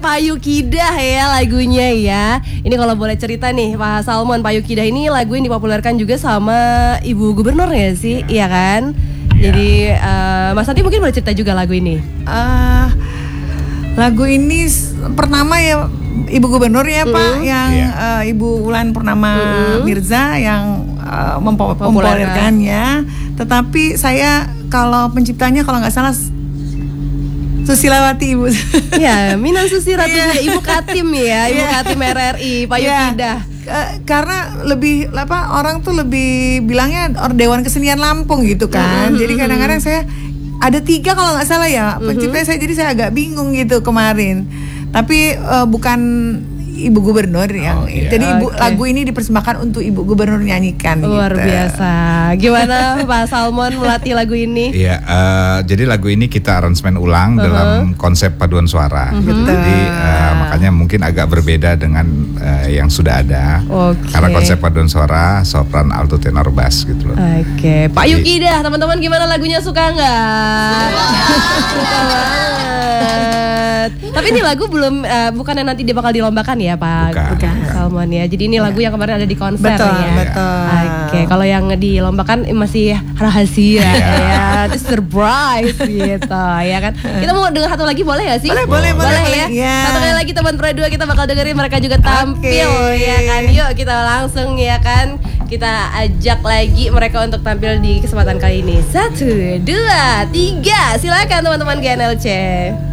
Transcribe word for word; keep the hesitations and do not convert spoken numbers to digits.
Payukidah ya lagunya ya. Ini kalau boleh cerita nih Pak Salmon, Payukidah ini lagu yang dipopulerkan juga sama Ibu Gubernur ya sih, iya kan? Ya. Jadi uh, Mas Santi mungkin boleh cerita juga lagu ini. Uh, lagu ini pertama ya Ibu Gubernur ya mm. Pak, yang yeah. uh, Ibu Wulan Purnama mm-hmm. Mirza yang uh, mempopulerkannya. Tetapi saya kalau penciptanya kalau nggak salah Susilawati Ibu. Ya, Minang Susi Ratu yeah. Ibu Katim ya, Ibu yeah. Katim R R I, Payukidah. Yeah. Karena lebih apa orang tuh lebih bilangnya or Dewan Kesenian Lampung gitu kan. Mm-hmm. Jadi kadang-kadang saya ada tiga kalau nggak salah ya penciptanya, mm-hmm. saya jadi saya agak bingung gitu kemarin. Tapi uh, bukan Ibu Gubernur yang, oh, iya. jadi ibu, okay. lagu ini dipersembahkan untuk Ibu Gubernur nyanyikan. Luar gitu. biasa. Gimana Pak Salmon melatih lagu ini? Iya, uh, jadi lagu ini kita aransemen ulang uh-huh. dalam konsep paduan suara. Uh-huh. Gitu. Jadi uh, makanya mungkin agak berbeda dengan uh, yang sudah ada. Okay. Karena konsep paduan suara sopran, alto, tenor, bass gitu loh. Oke, okay. Pak Yukidah, teman-teman gimana lagunya, suka nggak? Suka banget. Tapi ini lagu belum uh, bukan yang nanti dia bakal dilombakan ya Pak bukan, bukan. Salmon ya. Jadi ini lagu yang kemarin ada di konser betul, ya. Betul. Oke, okay. Kalau yang dilombakan masih rahasia ya, itu surprise gitu ya kan. Kita mau dengar satu lagi boleh gak sih? Boleh, boleh, boleh, boleh, boleh ya. Yeah. Satu kali lagi teman Pro dua kita bakal dengerin mereka juga tampil okay. ya kan. Yuk kita langsung ya kan. Kita ajak lagi mereka untuk tampil di kesempatan kali ini. Satu, dua, tiga. Silakan teman-teman G N L C.